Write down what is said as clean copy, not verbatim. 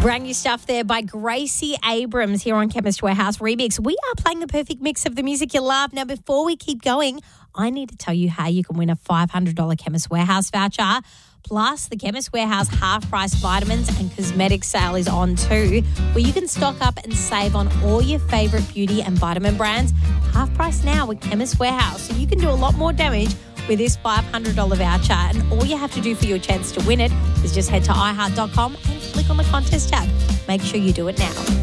Brand new stuff there by Gracie Abrams here on Chemist Warehouse Remix. We are playing the perfect mix of the music you love. Now, before we keep going, I need to tell you how you can win a $500 Chemist Warehouse voucher. Plus, the Chemist Warehouse half-price vitamins and cosmetic sale is on too, where you can stock up and save on all your favourite beauty and vitamin brands. Half price now with Chemist Warehouse, so you can do a lot more damage with this $500 voucher. And all you have to do for your chance to win it is just head to iHeart.com and click on the contest tab. Make sure you do it now.